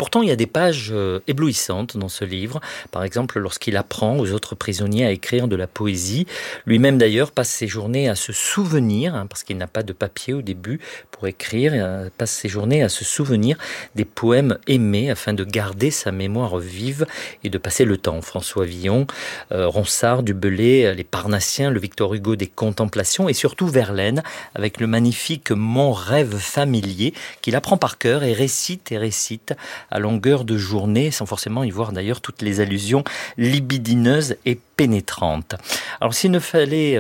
Pourtant, il y a des pages éblouissantes dans ce livre. Par exemple, lorsqu'il apprend aux autres prisonniers à écrire de la poésie. Lui-même d'ailleurs passe ses journées à se souvenir, parce qu'il n'a pas de papier au début pour écrire, passe ses journées à se souvenir des poèmes aimés afin de garder sa mémoire vive et de passer le temps. François Villon, Ronsard, Du Bellay, les Parnassiens, le Victor Hugo des Contemplations et surtout Verlaine avec le magnifique Mon rêve familier qu'il apprend par cœur et récite à longueur de journée sans forcément y voir d'ailleurs toutes les allusions libidineuses et pénétrante. Alors s'il ne fait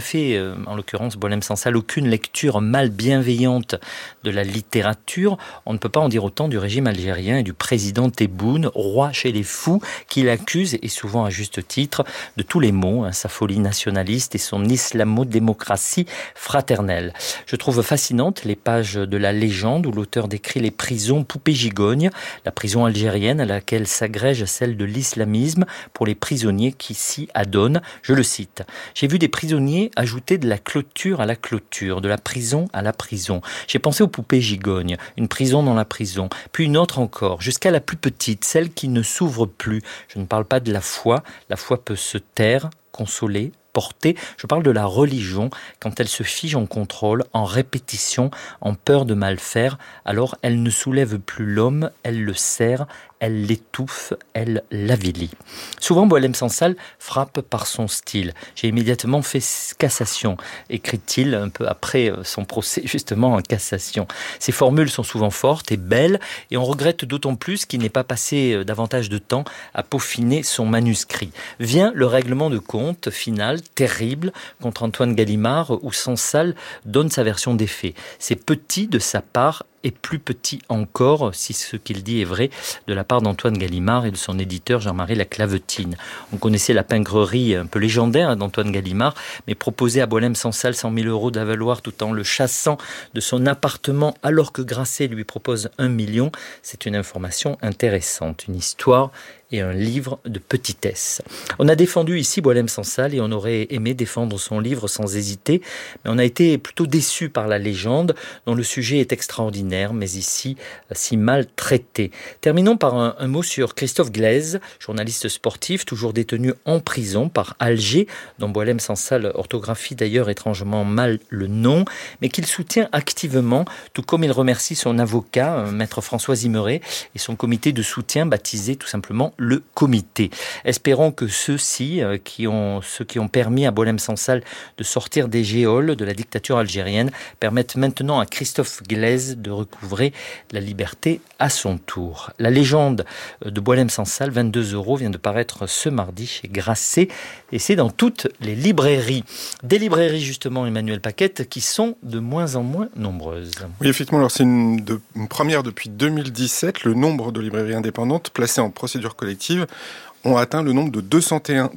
en l'occurrence Boualem Sansal aucune lecture mal bienveillante de la littérature, on ne peut pas en dire autant du régime algérien et du président Tebboune, roi chez les fous, qui l'accuse, et souvent à juste titre, de tous les maux, sa folie nationaliste et son islamo-démocratie fraternelle. Je trouve fascinantes les pages de la légende où l'auteur décrit les prisons poupées gigognes, la prison algérienne à laquelle s'agrège celle de l'islamisme pour les prisonniers qui s'y adonne, je le cite. J'ai vu des prisonniers ajouter de la clôture à la clôture, de la prison à la prison. J'ai pensé aux poupées gigognes, une prison dans la prison, puis une autre encore, jusqu'à la plus petite, celle qui ne s'ouvre plus. Je ne parle pas de la foi peut se taire, consoler, porter. Je parle de la religion, quand elle se fige en contrôle, en répétition, en peur de mal faire, alors elle ne soulève plus l'homme, elle le serre, elle l'étouffe, elle l'avilit. Souvent, Boualem Sansal frappe par son style. J'ai immédiatement fait cassation, écrit-il un peu après son procès, justement en cassation. Ses formules sont souvent fortes et belles, et on regrette d'autant plus qu'il n'ait pas passé davantage de temps à peaufiner son manuscrit. Vient le règlement de compte final, terrible, contre Antoine Gallimard, où Sansal donne sa version des faits. C'est petit de sa part, et plus petit encore, si ce qu'il dit est vrai, de la part d'Antoine Gallimard et de son éditeur Jean-Marie Laclavetine. On connaissait la pingrerie un peu légendaire d'Antoine Gallimard, mais proposer à Boualem Sansal 100 000 euros d'avaloir tout en le chassant de son appartement alors que Grasset lui propose 1 million, c'est une information intéressante, une histoire et un livre de petitesse. On a défendu ici Boualem Sansal et on aurait aimé défendre son livre sans hésiter, mais on a été plutôt déçus par la légende dont le sujet est extraordinaire, mais ici si mal traité. Terminons par un mot sur Christophe Glaise, journaliste sportif, toujours détenu en prison par Alger, dont Boualem Sansal orthographie d'ailleurs étrangement mal le nom, mais qu'il soutient activement, tout comme il remercie son avocat, maître François Zimeret, et son comité de soutien baptisé tout simplement le comité. Espérons que ceux qui ont permis à Boualem Sansal de sortir des geôles de la dictature algérienne permettent maintenant à Christophe Glaise de recouvrer la liberté à son tour. La légende de Boualem Sansal, 22 €, vient de paraître ce mardi chez Grasset et c'est dans toutes les librairies. Des librairies justement, Emmanuel Paquette, qui sont de moins en moins nombreuses. Oui, effectivement, alors c'est une première depuis 2017. Le nombre de librairies indépendantes placées en procédure collective ont atteint le nombre de 201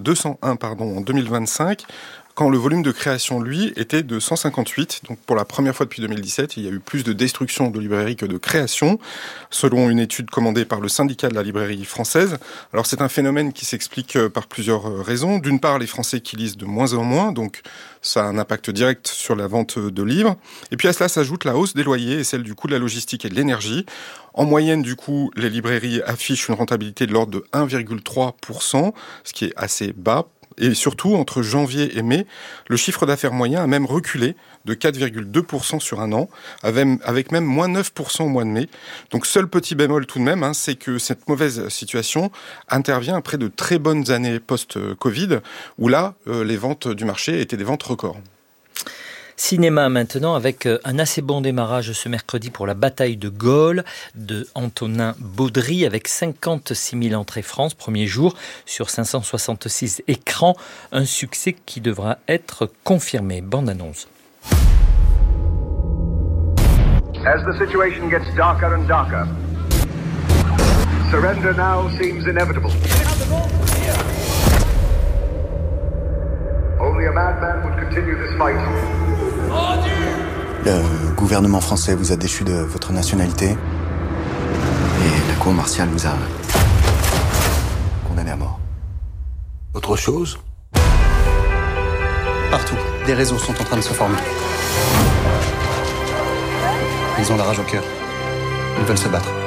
en 2025, quand le volume de création, lui, était de 158. Donc pour la première fois depuis 2017, il y a eu plus de destruction de librairies que de création, selon une étude commandée par le syndicat de la librairie française. Alors c'est un phénomène qui s'explique par plusieurs raisons. D'une part, les Français qui lisent de moins en moins, donc ça a un impact direct sur la vente de livres. Et puis à cela s'ajoute la hausse des loyers et celle du coût de la logistique et de l'énergie. En moyenne, du coup, les librairies affichent une rentabilité de l'ordre de 1,3%, ce qui est assez bas. Et surtout, entre janvier et mai, le chiffre d'affaires moyen a même reculé de 4,2% sur un an, avec même moins 9% au mois de mai. Donc seul petit bémol tout de même, c'est que cette mauvaise situation intervient après de très bonnes années post-Covid, où là, les ventes du marché étaient des ventes records. Cinéma maintenant, avec un assez bon démarrage ce mercredi pour La Bataille de Gaulle de Antonin Baudry, avec 56 000 entrées France, premier jour, sur 566 écrans. Un succès qui devra être confirmé. Bande-annonce. As the situation gets darker and darker, surrender now seems inevitable. Only a madman would continue this fight. Le gouvernement français vous a déchu de votre nationalité et la cour martiale vous a condamné à mort. Autre chose ? Partout, des réseaux sont en train de se former. Ils ont la rage au cœur. Ils veulent se battre.